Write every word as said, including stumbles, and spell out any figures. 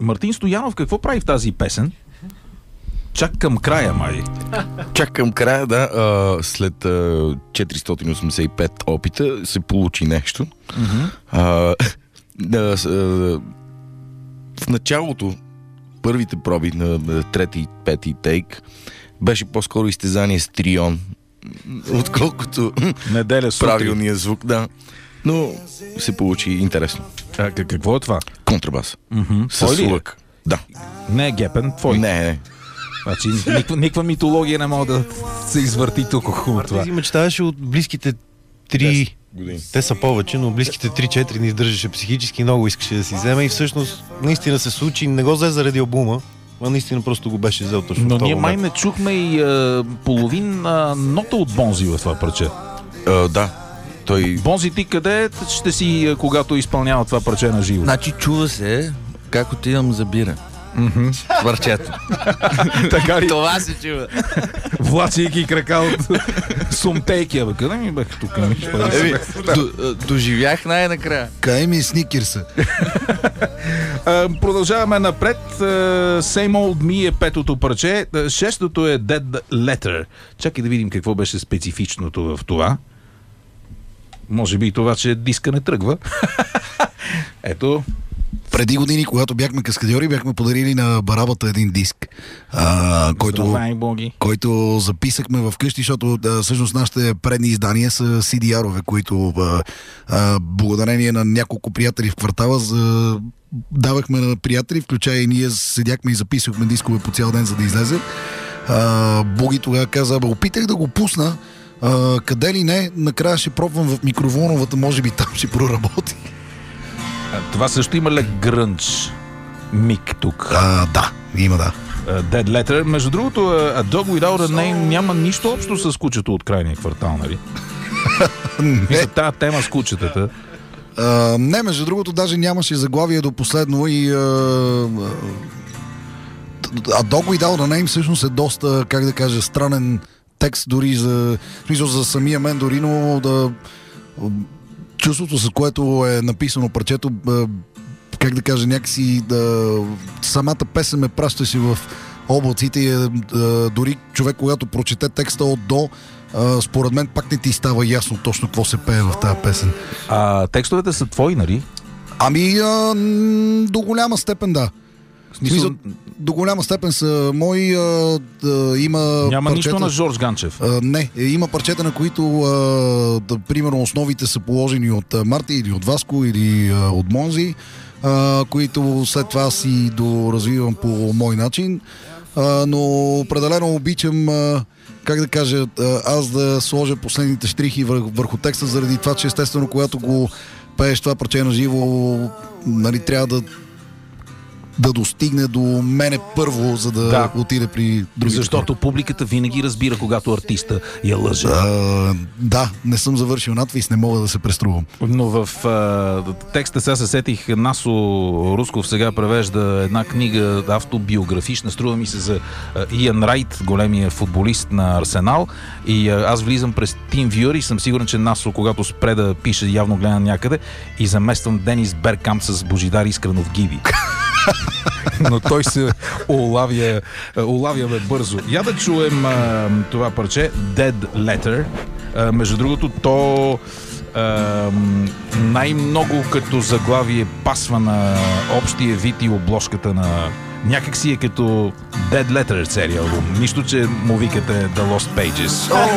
Мартин Стоянов какво прави в тази песен? Чак към края, май. Чак към края, да. А, след а, четиристотин осемдесет и пет опита се получи нещо. Mm-hmm. А, да, а, в началото, първите проби на, на трети и пети тейк, беше по-скоро изтезание с трион, отколкото Неделя сутрин. правилния звук, да. Но се получи интересно. А, какво е това? Контрабас. Mm-hmm. С лък. Да. Не е гепен, твой. Не, не. Значи, никаква, никаква митология не мога да се извърти тук около това. Марти си мечтаваше от близките три години. Те са повече, но близките три-четири не издържаше психически, много искаше да си вземе и всъщност наистина се случи. Не го взе заради албума, а наистина просто го беше взел точно. Но в този ние май момент. не чухме и а, половин а, нота от Бонзи в това парче. А, да. Той... Бонзи, ти къде ще си, а, когато изпълнява това парче на живо? Значи чува се как отивам за бира. Mm-hmm. Върчето. Така ли? Това се чува. Влачайки крака от сумтейки. Абе, къде ми бях тук? Еми, до, доживях най-накрая. Кай ми сникерса. Uh, продължаваме напред. Uh, Same Old Me е петото парче. Uh, шестото е Dead Letter. Чакай да видим какво беше специфичното в това. Може би и това, че диска не тръгва. Ето. Преди години, когато бяхме каскадьори, бяхме подарили на Барабата един диск, а, който, Здравей, боги. който записахме в къщи, защото а, всъщност нашите предни издания са си ди ар-ове, които а, а, благодарение на няколко приятели в квартала за... давахме на приятели, включая и ние седяхме и записвахме дискове по цял ден, за да излезе. А, Боги тогава каза, бе, опитах да го пусна, а, къде ли не, накрая ще пробвам в микроволновата, може би там ще проработи. Това също има лек грънч мик тук. А, да, има да. Dead Letter. Между другото, A Dog Without a Name няма нищо общо с кучето от крайния квартал, нали? Мисля, тази тема с кучетата. А, не, между другото, даже нямаше заглавие до последно и а, а Dog Without a Name всъщност е доста, как да кажа, странен текст дори за, смисъл, за самия мен, дори, но да... Чувството, с което е написано парчето, как да кажа, някакси да, самата песен ме пращаше в облаците и дори човек, когато прочете текста от до, според мен пак не ти става ясно точно какво се пее в тази песен. А текстовете са твои, нали? Ами, а, до голяма степен да. Смисъл... Смисъл, до голяма степен са мои. А, а, има Няма парчета, нищо на Жорж Ганчев. А, не, има парчета, на които а, да, примерно основите са положени от а, Марти или от Васко или а, от Монзи, а, които след това си доразвивам по мой начин. А, но определено обичам, а, как да кажа, а, аз да сложа последните щрихи вър, върху текста, заради това, че естествено, когато го пееш това парче на живо, нали, трябва да да достигне до мене първо, за да, да. отиде при другите. Защото публиката винаги разбира, когато артиста я лъже. А, да, не съм завършил надвис, не мога да се преструвам. Но в а, текста сега се сетих, Насо Русков сега превежда една книга автобиографична, струва ми се, за а, Иан Райт, големия футболист на Арсенал, и а, аз влизам през TeamViewer и съм сигурен, че Насо, когато спре да пише, явно гледа някъде, и замествам Денис Беркамп с Божидар Искренов Гиби. Но той се улавя, улавяме бързо. Я да чуем а, това парче Dead Letter. А, между другото, то а, най-много като заглавие пасва на общия вид и обложката на... Някак си е като Dead Letter целият албум. Нищо, че му викате The Lost Pages.